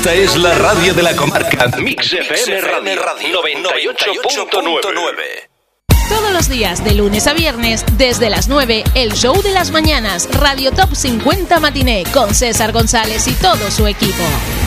Esta es la radio de la comarca. Mix FM Radio 98.9. Todos los días, de lunes a viernes, desde las 9, el show de las mañanas, Radio Top 50 Matiné, con César González y todo su equipo.